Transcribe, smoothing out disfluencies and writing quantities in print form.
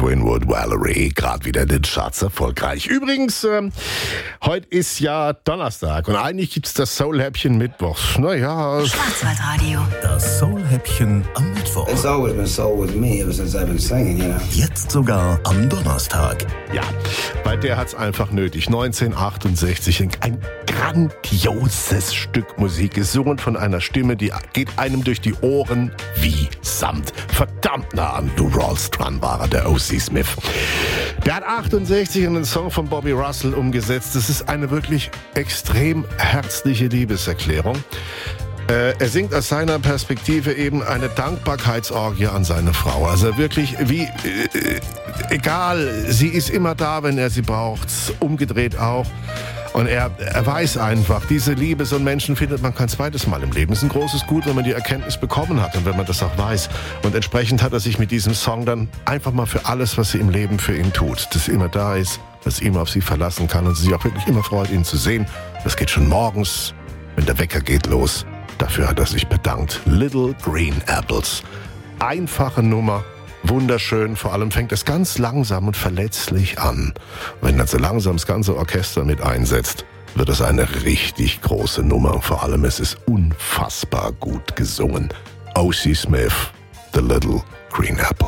Winwood Valerie, gerade wieder in den Charts erfolgreich. Übrigens, heute ist ja Donnerstag und eigentlich gibt's das Soul-Häppchen Mittwochs. Naja. Schwarzwaldradio. Das Soul-Häppchen am Mittwoch. It's always been soul with me ever since I've been singing, you know. Jetzt sogar am Donnerstag. Ja, bei der hat's einfach nötig. 1968, ein grandioses Stück Musik, gesungen von einer Stimme, die geht einem durch die Ohren wie Samt. Verdammt nah an Du Rollst dran war der O.C. Smith. Der hat 68 einen Song von Bobby Russell umgesetzt. Das ist eine wirklich extrem herzliche Liebeserklärung. Er singt aus seiner Perspektive eben eine Dankbarkeitsorgie an seine Frau. Also wirklich wie, egal, sie ist immer da, wenn er sie braucht, umgedreht auch. Und er weiß einfach, diese Liebe, so einen Menschen findet man kein zweites Mal im Leben. Es ist ein großes Gut, wenn man die Erkenntnis bekommen hat und wenn man das auch weiß. Und entsprechend hat er sich mit diesem Song dann einfach mal für alles, was sie im Leben für ihn tut, dass sie immer da ist, dass sie immer auf sie verlassen kann und sie sich auch wirklich immer freut, ihn zu sehen. Das geht schon morgens, wenn der Wecker geht, los. Dafür hat er sich bedankt. Little Green Apples. Einfache Nummer, wunderschön. Vor allem fängt es ganz langsam und verletzlich an. Wenn dann so langsam das ganze Orchester mit einsetzt, wird es eine richtig große Nummer. Vor allem es ist unfassbar gut gesungen. O.C. Smith, The Little Green Apple.